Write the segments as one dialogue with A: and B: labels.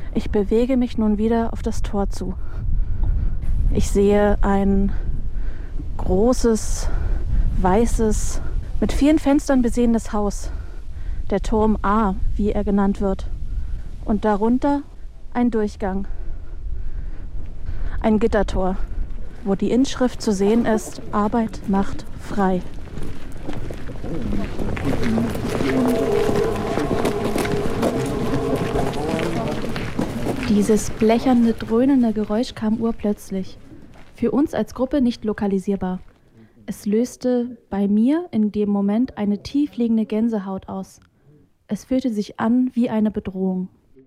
A: Ich bewege mich nun wieder auf das Tor zu. Ich sehe ein großes, weißes, mit vielen Fenstern besehenes Haus. Der Turm A, wie er genannt wird. Und darunter ein Durchgang. Ein Gittertor, wo die Inschrift zu sehen ist: Arbeit macht frei. Dieses blechernde, dröhnende Geräusch kam urplötzlich. Für uns als Gruppe nicht lokalisierbar. Es löste bei mir in dem Moment eine tiefliegende Gänsehaut aus. Es fühlte sich an wie eine Bedrohung.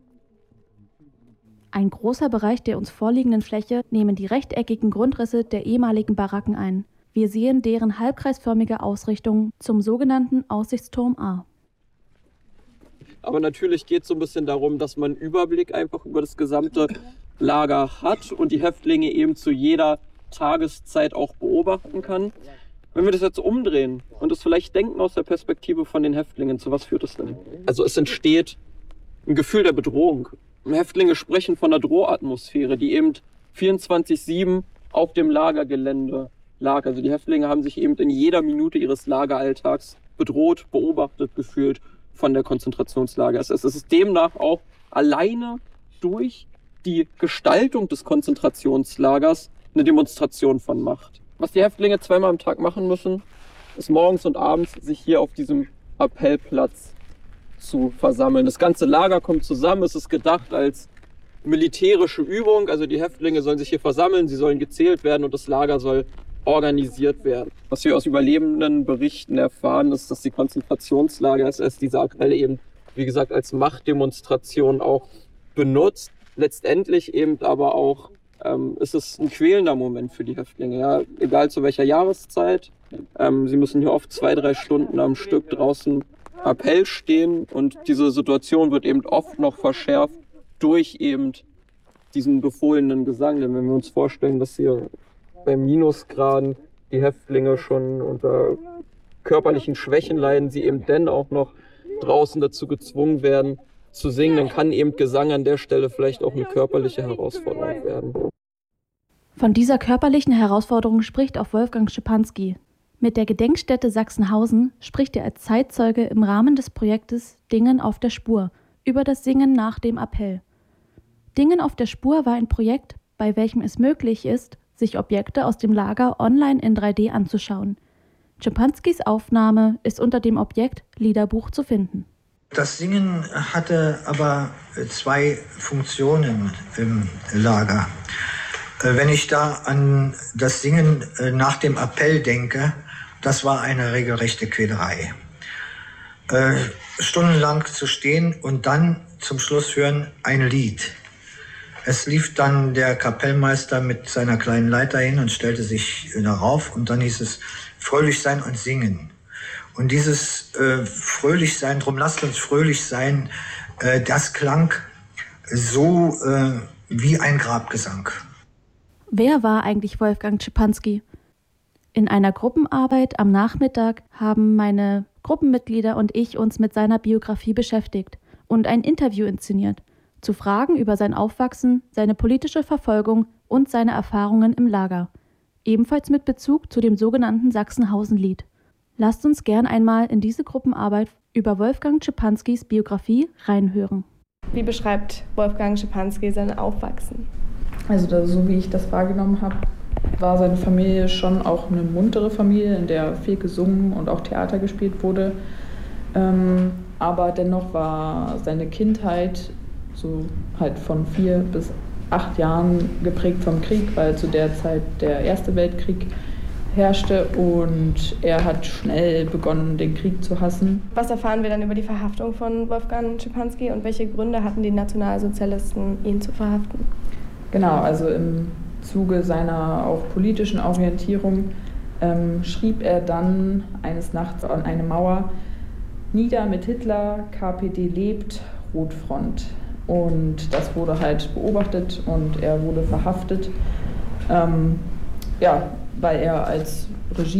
A: Ein großer Bereich der uns vorliegenden Fläche nehmen die rechteckigen Grundrisse der ehemaligen Baracken ein. Wir sehen deren halbkreisförmige Ausrichtung zum sogenannten Aussichtsturm A.
B: Aber natürlich geht es so ein bisschen darum, dass man einen Überblick einfach über das gesamte Lager hat und die Häftlinge eben zu jeder Tageszeit auch beobachten kann. Wenn wir das jetzt umdrehen und das vielleicht denken aus der Perspektive von den Häftlingen, zu was führt es denn? Also es entsteht ein Gefühl der Bedrohung. Häftlinge sprechen von einer Drohatmosphäre, die eben 24/7 auf dem Lagergelände lag. Also die Häftlinge haben sich eben in jeder Minute ihres Lageralltags bedroht, beobachtet, gefühlt von der Konzentrationslager. Es ist demnach auch alleine durch die Gestaltung des Konzentrationslagers eine Demonstration von Macht. Was die Häftlinge zweimal am Tag machen müssen, ist morgens und abends sich hier auf diesem Appellplatz zu versammeln. Das ganze Lager kommt zusammen, es ist gedacht als militärische Übung, also die Häftlinge sollen sich hier versammeln, sie sollen gezählt werden und das Lager soll organisiert werden. Was wir aus überlebenden Berichten erfahren, ist, dass die Konzentrationslager SS diese Appelle eben, wie gesagt, als Machtdemonstration auch benutzt. Letztendlich eben aber auch ist es ein quälender Moment für die Häftlinge, ja? Egal zu welcher Jahreszeit. Sie müssen hier oft 2-3 Stunden am Stück draußen Appell stehen und diese Situation wird eben oft noch verschärft durch eben diesen befohlenen Gesang. Denn wenn wir uns vorstellen, dass hier bei Minusgraden die Häftlinge schon unter körperlichen Schwächen leiden, sie eben dann auch noch draußen dazu gezwungen werden zu singen, dann kann eben Gesang an der Stelle vielleicht auch eine körperliche Herausforderung werden.
A: Von dieser körperlichen Herausforderung spricht auch Wolfgang Schipanski. Mit der Gedenkstätte Sachsenhausen spricht er als Zeitzeuge im Rahmen des Projektes Dingen auf der Spur über das Singen nach dem Appell. Dingen auf der Spur war ein Projekt, bei welchem es möglich ist, sich Objekte aus dem Lager online in 3D anzuschauen. Schipanskis Aufnahme ist unter dem Objekt Liederbuch zu finden.
C: Das Singen hatte aber 2 Funktionen im Lager. Wenn ich da an das Singen nach dem Appell denke, das war eine regelrechte Quälerei. Stundenlang zu stehen und dann zum Schluss hören ein Lied. Es lief dann der Kapellmeister mit seiner kleinen Leiter hin und stellte sich darauf und dann hieß es fröhlich sein und singen. Und dieses fröhlich sein, drum lasst uns fröhlich sein, das klang so wie ein Grabgesang.
A: Wer war eigentlich Wolfgang Schipanski? In einer Gruppenarbeit am Nachmittag haben meine Gruppenmitglieder und ich uns mit seiner Biografie beschäftigt und ein Interview inszeniert, zu Fragen über sein Aufwachsen, seine politische Verfolgung und seine Erfahrungen im Lager, ebenfalls mit Bezug zu dem sogenannten Sachsenhausen-Lied. Lasst uns gern einmal in diese Gruppenarbeit über Wolfgang Schipanskis Biografie reinhören.
D: Wie beschreibt Wolfgang Schipanski sein Aufwachsen?
E: Also so wie ich das wahrgenommen habe, war seine Familie schon auch eine muntere Familie, in der viel gesungen und auch Theater gespielt wurde. Aber dennoch war seine Kindheit so halt von 4 bis 8 Jahren geprägt vom Krieg, weil zu der Zeit der Erste Weltkrieg herrschte und er hat schnell begonnen, den Krieg zu hassen.
D: Was erfahren wir dann über die Verhaftung von Wolfgang Schipanski und welche Gründe hatten die Nationalsozialisten, ihn zu verhaften?
E: Genau, also im Zuge seiner auch politischen Orientierung schrieb er dann eines Nachts an eine Mauer: Nieder mit Hitler, KPD lebt, Rotfront. Und das wurde halt beobachtet und er wurde verhaftet, weil er als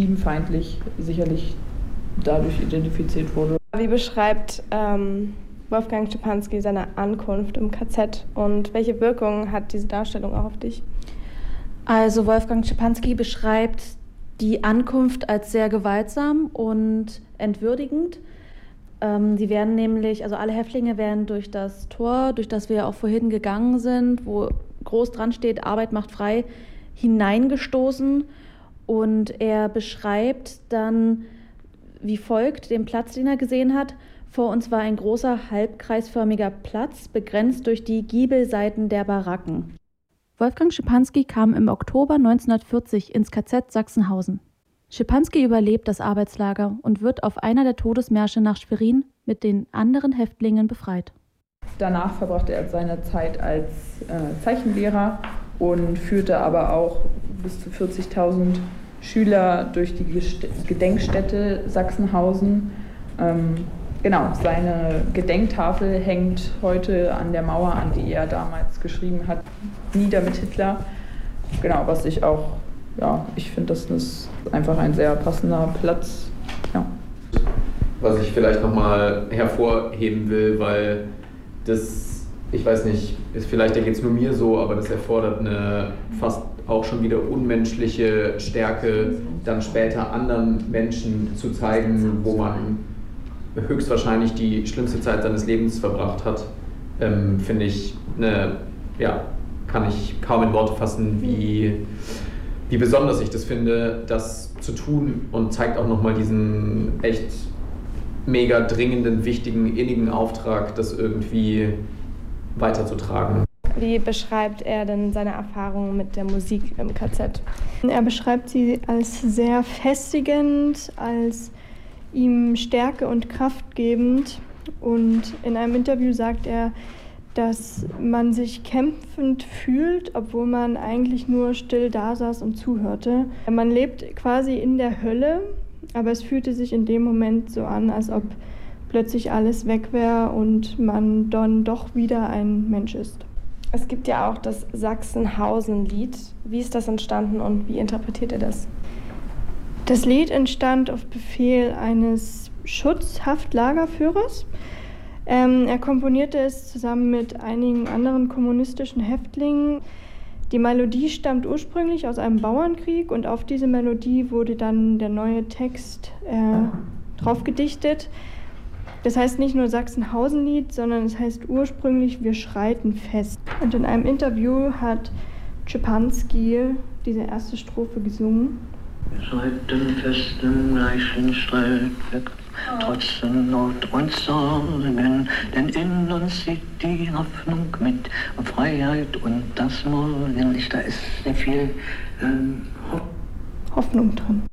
E: regimefeindlich sicherlich dadurch identifiziert wurde.
D: Wie beschreibt Wolfgang Szczepanski seine Ankunft im KZ und welche Wirkung hat diese Darstellung auch auf dich?
A: Also Wolfgang Szczepanski beschreibt die Ankunft als sehr gewaltsam und entwürdigend. Sie werden nämlich, also alle Häftlinge werden durch das Tor, durch das wir auch vorhin gegangen sind, wo groß dran steht, Arbeit macht frei, hineingestoßen. Und er beschreibt dann wie folgt den Platz, den er gesehen hat. Vor uns war ein großer halbkreisförmiger Platz, begrenzt durch die Giebelseiten der Baracken. Wolfgang Szczepanski kam im Oktober 1940 ins KZ Sachsenhausen. Szczepanski überlebt das Arbeitslager und wird auf einer der Todesmärsche nach Schwerin mit den anderen Häftlingen befreit.
E: Danach verbrachte er seine Zeit als Zeichenlehrer und führte aber auch bis zu 40.000 Schüler durch die Gedenkstätte Sachsenhausen. Genau, seine Gedenktafel hängt heute an der Mauer, an die er damals geschrieben hat, nieder mit Hitler. Genau, was ich auch, ja, ich finde, das ist einfach ein sehr passender Platz. Ja.
F: Was ich vielleicht nochmal hervorheben will, weil das, ich weiß nicht, vielleicht geht es nur mir so, aber das erfordert eine fast auch schon wieder unmenschliche Stärke, dann später anderen Menschen zu zeigen, wo man höchstwahrscheinlich die schlimmste Zeit seines Lebens verbracht hat, finde ich, kann ich kaum in Worte fassen, wie besonders ich das finde, das zu tun, und zeigt auch nochmal diesen echt mega dringenden, wichtigen, innigen Auftrag, das irgendwie weiterzutragen.
D: Wie beschreibt er denn seine Erfahrungen mit der Musik im KZ?
G: Er beschreibt sie als sehr festigend, als ihm Stärke und Kraft gebend. Und in einem Interview sagt er, dass man sich kämpfend fühlt, obwohl man eigentlich nur still da saß und zuhörte. Man lebt quasi in der Hölle, aber es fühlte sich in dem Moment so an, als ob plötzlich alles weg wäre und man dann doch wieder ein Mensch ist.
D: Es gibt ja auch das Sachsenhausen-Lied. Wie ist das entstanden und wie interpretiert er das?
G: Das Lied entstand auf Befehl eines Schutzhaftlagerführers. Er komponierte es zusammen mit einigen anderen kommunistischen Häftlingen. Die Melodie stammt ursprünglich aus einem Bauernkrieg und auf diese Melodie wurde dann der neue Text drauf gedichtet. Das heißt nicht nur Sachsenhausen-Lied, sondern es heißt ursprünglich Wir schreiten fest. Und in einem Interview hat Szczepanski diese erste Strophe gesungen.
H: Wir schreiten fest im gleichen Streitwerk, trotz Not und Sorgen, denn in uns sieht die Hoffnung mit auf Freiheit und das Morgenlicht. Da ist sehr viel
G: Hoffnung drin.